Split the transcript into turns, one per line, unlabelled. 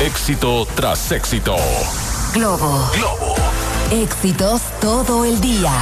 Éxito tras éxito.
Globo. Éxitos todo el día.